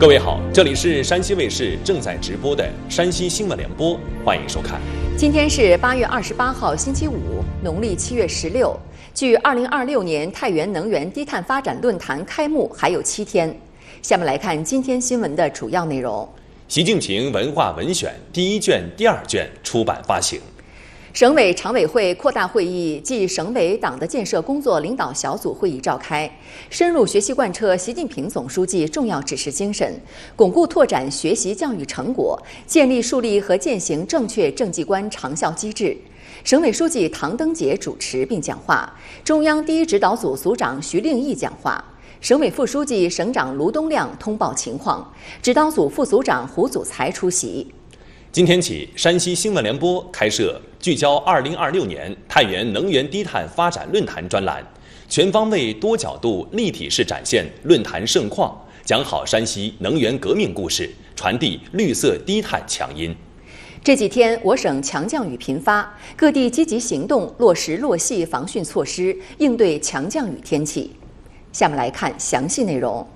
各位好，这里是山西卫视正在直播的山西新闻联播，欢迎收看。 今天是8月28号，星期五，农历7月16。距2026年太原能源低碳发展论坛开幕还有7天。下面来看今天新闻的主要内容。 习近平文化文选第1卷、第2卷出版发行。 省委常委会扩大会议暨省委党的建设工作领导小组会议召开，深入学习贯彻习近平总书记重要指示精神，巩固拓展学习教育成果，建立树立和践行正确政绩观长效机制。省委书记唐登杰主持并讲话，中央第一指导组组长徐令义讲话，省委副书记、省长卢东亮通报情况，指导组副组长胡祖才出席。 今天起，山西新闻联播开设聚焦2026年太原能源低碳发展论坛专栏，全方位、多角度、立体式展现论坛盛况，讲好山西能源革命故事，传递绿色低碳强音。 这几天，我省强降雨频发，各地积极行动，落实落细防汛措施，应对强降雨天气。下面来看详细内容。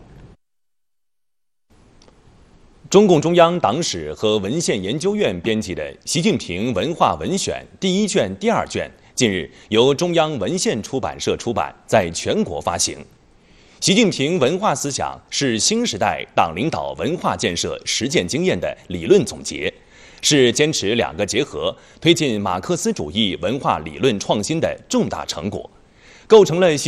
中共中央党史和文献研究院编辑的《习近平文化文选》第1卷、第2卷，近日由中央文献出版社出版，在全国发行。习近平文化思想是新时代党领导文化建设实践经验的理论总结，是坚持2个结合，推进马克思主义文化理论创新的重大成果，构成了